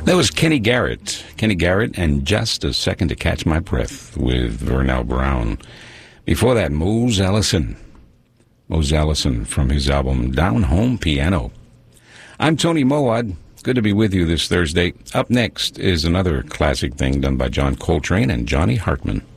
That was Kenny Garrett. Kenny Garrett and Just a Second to Catch My Breath with Vernell Brown. Before that, Mose Allison. Mose Allison from his album Down Home Piano. I'm Tony Mowat. Good to be with you this Thursday. Up next is another classic thing done by John Coltrane and Johnny Hartman.